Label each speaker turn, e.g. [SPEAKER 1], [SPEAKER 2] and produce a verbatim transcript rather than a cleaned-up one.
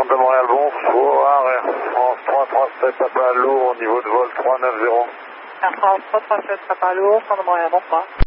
[SPEAKER 1] Centre de Montréal, bonsoir, Air France trois trois sept, Papa lourd au niveau de vol trois neuf zéro.
[SPEAKER 2] Air France trois trois sept, Papa lourd, Centre de Montréal, bonsoir.